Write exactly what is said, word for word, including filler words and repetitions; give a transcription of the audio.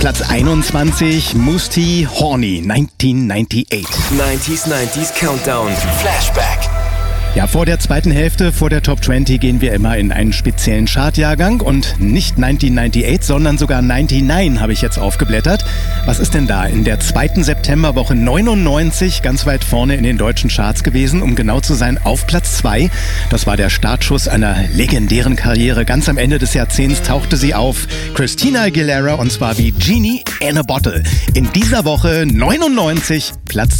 Platz einundzwanzig, Mousse T, Horny, neunzehnhundertachtundneunzig. neunziger neunziger Countdown, Flashback. Ja, vor der zweiten Hälfte, vor der Top zwanzig gehen wir immer in einen speziellen Chartjahrgang und nicht neunzehnhundertachtundneunzig, sondern sogar neunundneunzig habe ich jetzt aufgeblättert. Was ist denn da in der zweiten Septemberwoche neunundneunzig ganz weit vorne in den deutschen Charts gewesen, um genau zu sein, auf Platz zwei. Das war der Startschuss einer legendären Karriere. Ganz am Ende des Jahrzehnts tauchte sie auf, Christina Aguilera, und zwar wie Genie in a Bottle. In dieser Woche neunundneunzig, Platz